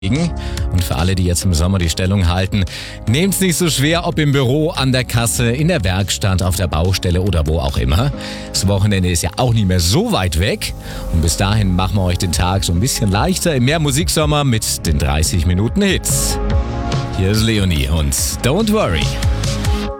Und für alle, die jetzt im Sommer die Stellung halten, nehmt's nicht so schwer, ob im Büro, an der Kasse, in der Werkstatt, auf der Baustelle oder wo auch immer. Das Wochenende ist ja auch nicht mehr so weit weg. Und bis dahin machen wir euch den Tag so ein bisschen leichter im Mehr Musiksommer mit den 30 Minuten Hits. Hier ist Leonie und Don't Worry.